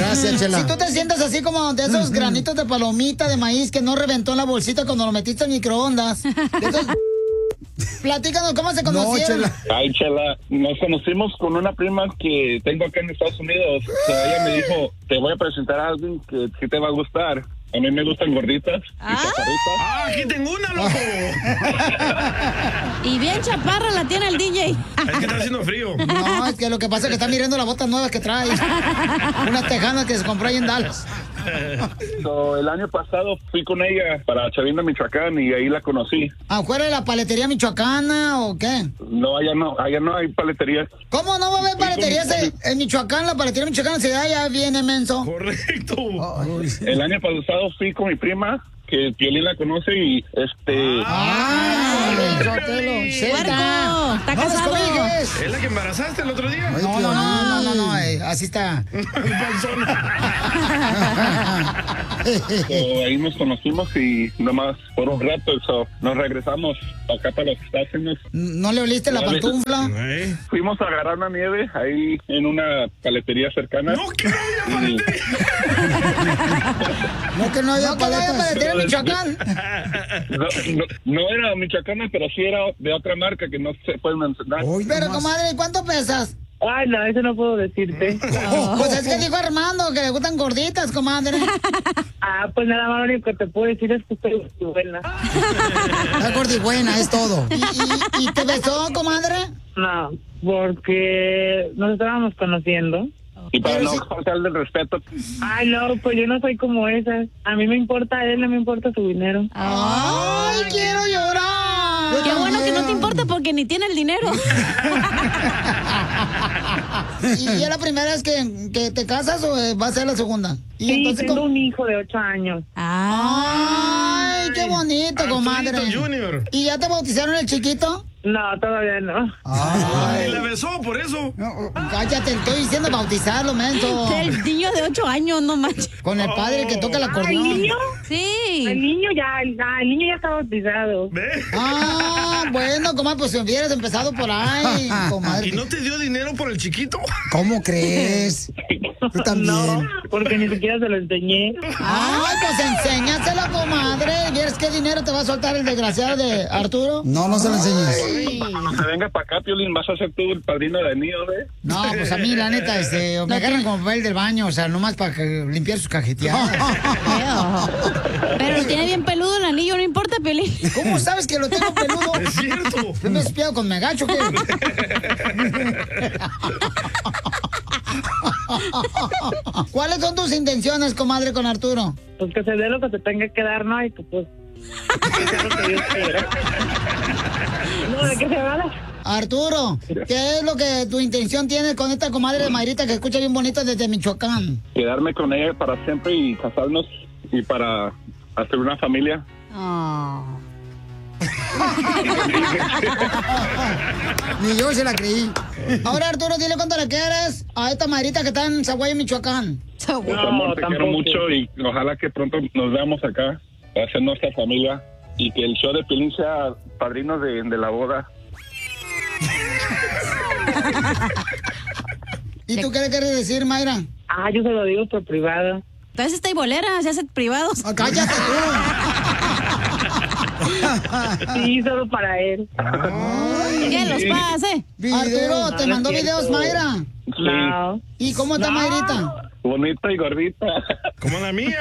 Gracias, Chela. Si tú te sientes así como de esos granitos de palomita de maíz que no reventó en la bolsita cuando lo metiste en microondas. Entonces, platícanos, ¿cómo se conocieron? No, Chela. Ay, Chela, nos conocimos con una prima que tengo acá en Estados Unidos. O sea, ella me dijo, te voy a presentar a alguien que sí te va a gustar. A mí me gustan gorditas y chaparritas. ¡Ah, aquí tengo una, loco! Y bien chaparra la tiene el DJ. Es que está haciendo frío. No, es que lo que pasa es que está mirando las botas nuevas que trae. Unas tejanas que se compró ahí en Dallas. So, el año pasado fui con ella para Chavinda, Michoacán, y ahí la conocí. ¿Afuera de la paletería michoacana o qué? No, allá no hay paleterías. ¿Cómo no va a haber paleterías en Michoacán? La paletería michoacana se da ya viene menso. Correcto. El año pasado fui con mi prima, que Piolín la conoce, y ¡Ay, Sotelo! ¡Puerco! ¡Está ¡No casado! descobijas! ¿Es la que embarazaste el otro día? No, así está. So, ahí nos conocimos y nomás por un rato nos regresamos acá para los Estados Unidos. ¿No le oliste la pantufla? Fuimos a agarrar una nieve ahí en una paletería cercana. ¡No, que no había paletería! No, que no haya paletería en Michoacán. No era michoacana, pero sí era de otra marca que no se puede mencionar. Pero, comadre, ¿cuánto pesas? Ay, no, eso no puedo decirte. Pues es que dijo Armando que le gustan gorditas, comadre. Ah, pues nada más lo único que te puedo decir es que estoy buena. La gordibuena, es todo. ¿Y te besó, comadre? No, porque nos estábamos conociendo. Y para no faltarle el respeto. Ay, no, pues yo no soy como esas. A mí me importa él, no me importa su dinero. ¡Ay, quiero llorar! Qué bueno que no te importa porque ni tiene el dinero. ¿Y es la primera vez que te casas o va a ser la segunda? Y sí, entonces, tengo un hijo de 8 años. ¡Ay, qué bonito, comadre! Junior. ¿Y ya te bautizaron el chiquito? No, todavía no. Ay, la besó por eso. No, cállate, estoy diciendo bautizarlo, menso. El niño de 8 años, no manches. Con el padre que toca el acordeón. ¿El niño? Sí. El niño ya está bautizado. ¿Ve? Ah, bueno, comadre, pues si hubieras empezado por ahí, comadre. ¿Y no te dio dinero por el chiquito? ¿Cómo crees? Tú también. No, porque ni siquiera se lo enseñé. Ay, pues enséñaselo, comadre. ¿Vieres qué dinero te va a soltar el desgraciado de Arturo? No se lo enseñes. Cuando se venga para acá, Piolín, vas a ser tú el padrino de niño, ¿eh? No, pues a mí, la neta, me agarran como papel del baño, o sea, nomás para limpiar sus cajeteadas. Pero lo tiene bien peludo el anillo, no importa, Piolín. ¿Cómo sabes que lo tengo peludo? Es cierto. ¿Tú me has espiado con megacho qué? ¿Cuáles son tus intenciones, comadre, con Arturo? Pues que se dé lo que te tenga que dar, ¿no? Y que pues... que sea lo que Dios quiera. No, ¿de qué se habla? Arturo, ¿qué es lo que tu intención tienes con esta comadre de Mayrita que escucha bien bonita desde Michoacán? Quedarme con ella para siempre y casarnos y para hacer una familia. Oh. Ni yo se la creí. Ahora, Arturo, dile cuánto le quieres a esta Mayrita que está en Zaguayo, Michoacán. Pues, amor, te quiero mucho y ojalá que pronto nos veamos acá para hacer nuestra familia y que el show de Piolín sea padrino de la boda. ¿Y tú qué le quieres decir, Mayra? Ah, yo se lo digo por privado. Entonces está bolera, se hace privados. ¡Cállate tú! Sí, solo para él. ¿Qué los pase? Arturo, ¿te mandó videos, Mayra? Sí. No. ¿Y cómo está Mayrita? Bonita y gordita. Como la mía.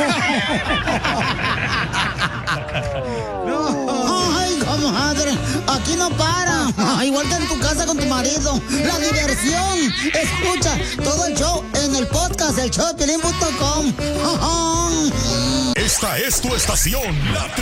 Ay, comadre, aquí no para. Igual que en tu casa con tu marido. La diversión. Escucha todo el show en el podcast, el showdepiolín.com. Esta es tu estación, la